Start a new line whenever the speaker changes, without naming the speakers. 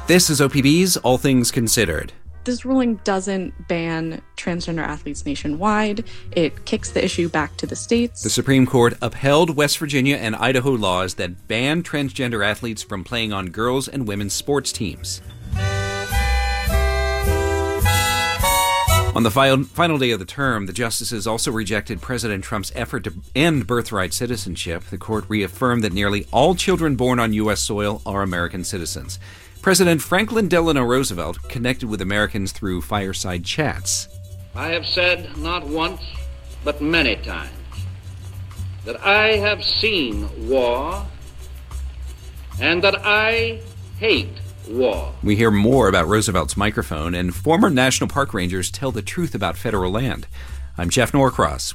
This is OPB's All Things Considered.
This ruling doesn't ban transgender athletes nationwide. It kicks the issue back to the states.
The Supreme Court upheld West Virginia and Idaho laws that ban transgender athletes from playing on girls' and women's sports teams. On the final day of the term, the justices also rejected President Trump's effort to end birthright citizenship. The court reaffirmed that nearly all children born on U.S. soil are American citizens. President Franklin Delano Roosevelt connected with Americans through fireside chats.
I have said not once, but many times, that I have seen war and that I hate war.
We hear more about Roosevelt's microphone, and former National Park Rangers tell the truth about federal land. I'm Jeff Norcross.